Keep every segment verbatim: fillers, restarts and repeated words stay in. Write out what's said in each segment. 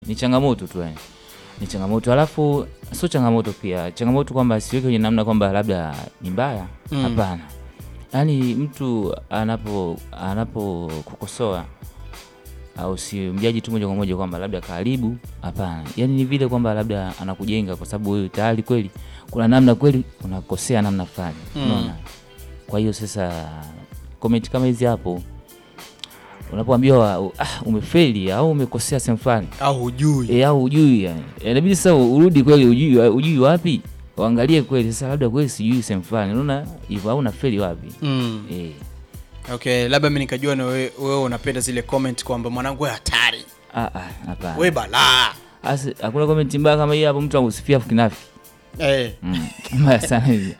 ni changamoto tu yani. Ni changamoto, alafu sio changamoto pia. Changamoto kwamba siweke kwenye namna kwamba labda ni mbaya. Hapana. Mm. Yaani mtu anapo anapo kukosoa au si mjaji tu moja kwa moja kwamba labda karibu, hapana. Yaani ni vile kwamba labda anakujenga kwa sababu wewe tayari kweli kuna namna kweli unakosea namna fulani. Unaona? Mm. Kwa hiyo sasa comment kama hizi hapo unapoambiwa ah umefeli au umekosea sehemu fulani au hujui eh au hujui yani inabidi sasa urudi kweli hujui hujui wapi, waangalie kweli sasa labda kweli sijui sehemu fulani, unaona hivyo au unafeli wapi. Mm. Eh okay, labda mimi nikajua na wewe wewe unapenda zile comment kwamba mwanangu wewe hatari. Ah ah hapana, wewe balaa. Asa hakuna comment mbaya kama hii hapo, mtu akusifia kinafiki eh mm. Mbaya sana hivi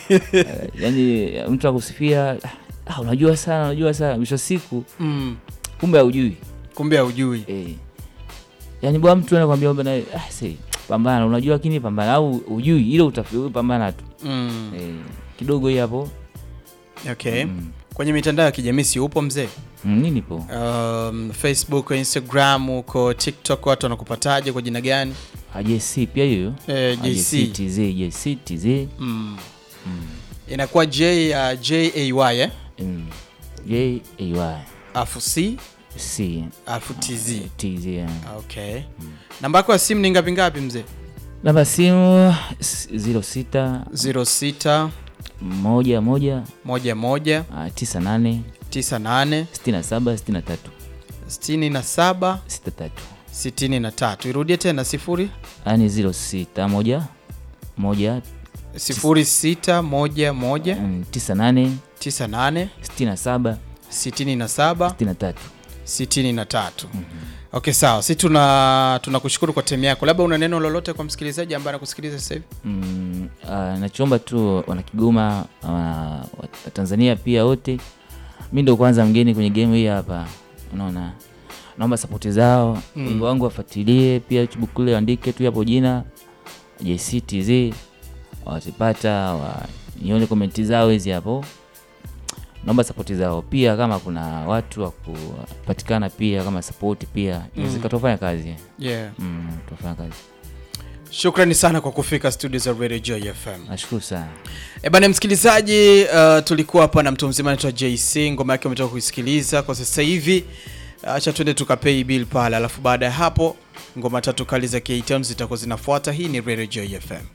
yani mtu akusifia ah unajua sana unajua sana mwisho siku mm. kumbe hujui kumbe hujui eh yani bwana mtu anakuambia kwamba ah sei pambana unajua lakini pambana au hujui ile utafikia pambana tu mm. eh kidogo hii hapo. Okay. Mm. Kwenye mitandao ya kijamii si upo mzee? Mm, nini nipo? Um, Facebook, Instagram, uko TikTok, watu wanakupataje kwa jina gani? J C pia hiyo. Eh J C T Z J C T Z. Mm. Mm. Inakuwa J uh, J A Y eh? Mm. J A Y. Afu C C afu T Z. T Z. Yeah. Okay. Mm. Namba yako ya simu ni ngapi ngapi mzee? Namba simu zero sita zero sita moja moja moja moja tisa nane tisa nane sitini na saba sitini na tatu sitini na saba sitini na tatu sitini na tatu. Irudie tena sifuri. Ani zero sita moja moja sifuri sita moja moja tisa nane tisa nane sitini na saba sitini na saba sitini na tatu sitini na tatu. Mm-hmm. Okay sawa. Sisi tuna tunakushukuru kwa time yako. Labda una neno lolote kwa msikilizaji ambaye anakusikiliza sasa hivi? Mm, uh, nachoomba tu wana Kigoma, uh, Tanzania pia wote. Mimi ndo kwanza mgeni kwenye game hii hapa. Unaona? Naomba support zao. Mm. Wimbo wangu wafuatilie pia YouTube kule andike tu hapo jina J C T Z. Watapata wa nione comment zao hizi hapo. Naomba support zao pia, kama kuna watu wa kupatikana pia kama support pia inaweza kutofanya kazi. Yeah. Mm, tufanya kazi. Shukrani sana kwa kufika studio za Radio Joy F M. Nashukuru sana. Eh bana msikilizaji, uh, tulikuwa hapa na mtu mzima anaitwa J C, ngoma yake umetoka kuisikiliza kwa sasa hivi. Acha twende tukapay bill pale, alafu baada ya hapo ngoma tatu kali za K-Town zitakuwa zinafuata. Hii ni Radio Joy F M.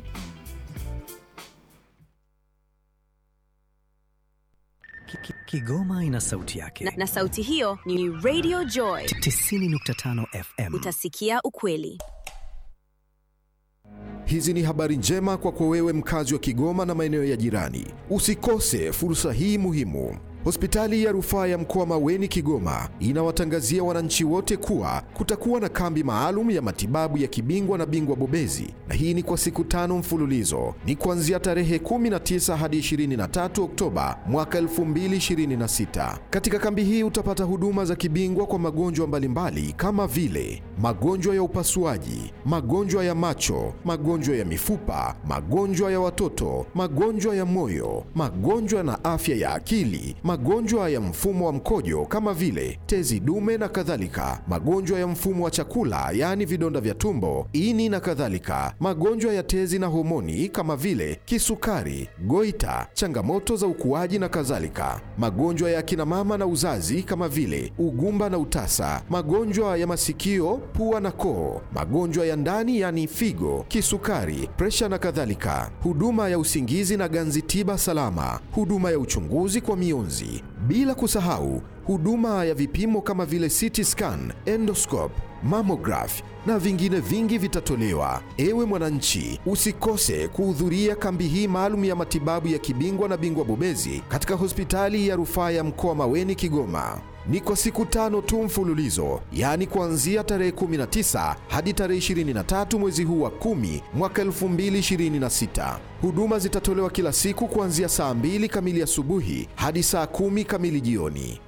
Kigoma ina sauti yake. Na, na sauti hiyo ni Radio Joy tisini nukta tano F M. Utasikia ukweli. Hizi ni habari njema kwa kwa wewe mkazi wa Kigoma na maeneo ya jirani. Usikose fursa hii muhimu. Hospitali ya Rufaa ya Mkoa Maweni Kigoma inawatangazia wananchi wote kuwa kutakuwa na kambi maalum ya matibabu ya kibingwa na bingwa bobezi, na hii ni kwa siku tano mfululizo. Ni kuanzia tarehe kumi na tisa hadi ishirini na tatu Oktoba mwaka elfu mbili ishirini na sita. Katika kambi hii utapata huduma za kibingwa kwa magonjwa mbalimbali kama vile magonjwa ya upasuaji, magonjwa ya macho, magonjwa ya mifupa, magonjwa ya watoto, magonjwa ya moyo, magonjwa na afya ya akili, magonjwa ya mfumo wa mkojo kama vile tezi dume na kadhalika, magonjwa ya mfumo wa chakula yani vidonda vya tumbo, ini na kadhalika, magonjwa ya tezi na homoni kama vile kisukari, goita, changamoto za ukuaji na kadhalika, magonjwa ya kina mama na uzazi kama vile ugumba na utasa, magonjwa ya masikio, pua na koo, magonjwa ya ndani yani figo, kisukari, presha na kadhalika, huduma ya usingizi na ganzi tiba salama, huduma ya uchunguzi kwa mionzi, bila kusahau huduma ya vipimo kama vile C T scan, endoscope, mammograph na vingine vingi vitatolewa. Ewe mwananchi, usikose kuhudhuria kambi hii maalum ya matibabu ya kibingwa na bingwa bobezi katika Hospitali ya Rufaa ya Mkoa Maweni Kigoma. Ni kwa siku tano tu mfululizo, yani kuanzia tarehe kumi na tisa hadi tarehe ishirini na tatu mwezi huu wa kumi mwaka elfu mbili ishirini na sita. Huduma zitatolewa kila siku kuanzia saa mbili kamili asubuhi hadi saa kumi kamili jioni.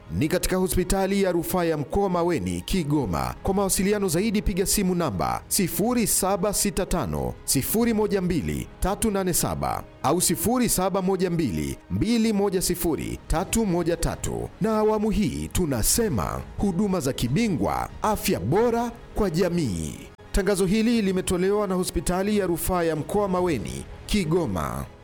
ni katika hospitali ya rufaa ya mkoa Maweni, Kigoma. Kwa mawasiliano zaidi piga simu namba sifuri saba sita tano sifuri moja mbili tatu nane saba au sifuri saba moja mbili mbili moja sifuri tatu moja tatu. Na awamu hii tunasema huduma za kibingwa, afya bora kwa jamii. Tangazo hili limetolewa na hospitali ya rufaa ya mkoa Maweni, Kigoma.